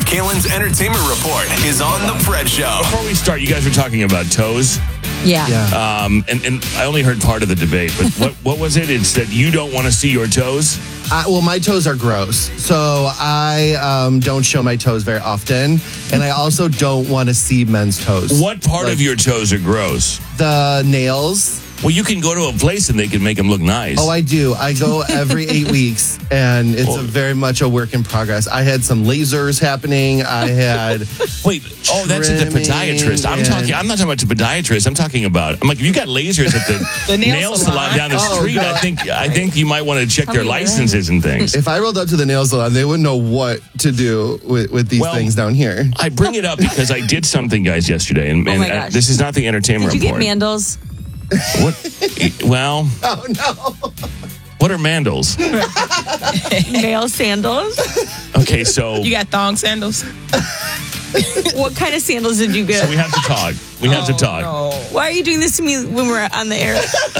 Kalen's Entertainment Report is on The Fred Show. Before we start, you guys were talking about toes. Yeah. And I only heard part of the debate, but what was it? It's that you don't want to see your toes? Well, my toes are gross, so I don't show my toes very often, and I also don't want to see men's toes. What part of your toes are gross? The nails. Well, you can go to a place and they can make them look nice. Oh, I do. I go every 8 weeks, and it's very much a work in progress. I had some lasers happening. I had Wait, that's at the podiatrist. I'm not talking about the podiatrist. I'm like, if you got lasers at the nail salon down the street, God. I think you might want to check their licenses and things. If I rolled up to the nail salon, they wouldn't know what to do with these things down here. I bring it up because I did something, guys, yesterday, and my gosh. this is not the entertainment Did you report. get mandals? What? Well, Oh, no. what are mandals? Nail sandals? Okay, so You got thong sandals? What kind of sandals did you get? we have to talk. We have to talk. No. Why are you doing this to me when we're on the air?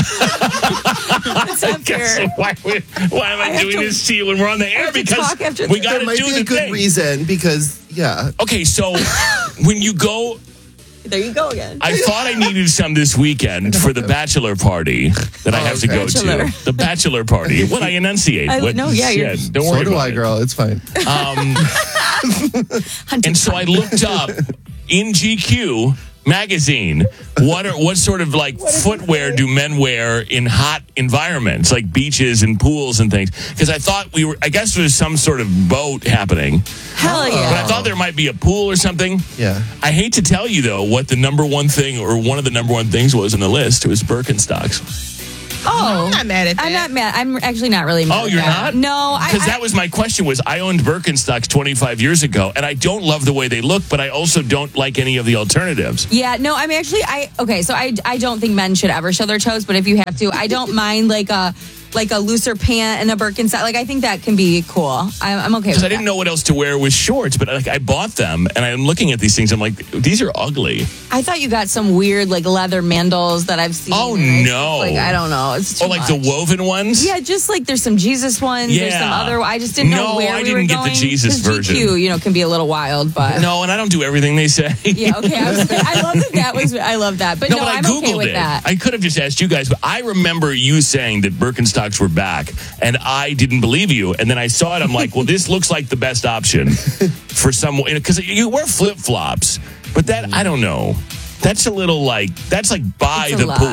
It's not fair. Why am I have doing to- this to you when we're on the air? have to Because talk after we this. got There to might do be the a good thing. reason because, yeah. Okay, so when you go, There you go again. I thought I needed some this weekend for the bachelor party that I have to go Bachelor. to. The bachelor party. What I enunciate. I- what no, yeah, you're- shit. Don't So worry do about I, it. girl. It's fine. And so I looked up in GQ magazine what sort of like footwear do men wear in hot environments like beaches and pools and things, because I thought I guess there was some sort of boat happening, Hell yeah. but I thought there might be a pool or something. Yeah. I hate to tell you though what the number one thing or one of the number one things was on the list. It was Birkenstocks. Oh, I'm not mad at that. I'm not mad. I'm actually not really mad. Oh, at you're that. not? No, Because that was my question. Was I owned Birkenstocks 25 years ago, and I don't love the way they look, but I also don't like any of the alternatives. Yeah, no, I'm actually so I don't think men should ever show their toes, but if you have to, I don't mind like a looser pant and a Birkenstock. Like I think that can be cool. I'm okay with Because I that. didn't know what else to wear with shorts, but like I bought them, and I'm looking at these things. I'm like, these are ugly. I thought you got some weird like leather mandals that I've seen. Oh, and it's just, no. like I don't know. It's too Oh, like much. the woven ones? Yeah, just like there's some Jesus ones. There's some Yeah. other. I just didn't know No, where I we were didn't get the going. Jesus 'Cause version. GQ, can be a little wild, but No, and I don't do everything they say. yeah, okay. I love that. I love that, but no, but I I'm Googled okay with it. that. I could have just asked you guys, but I remember you saying that Birkenstocks were back, and I didn't believe you. And then I saw it. I'm like, well, this looks like the best option for someone, because you wear flip flops, but that I don't know. That's a little like by It's a the lot. pool.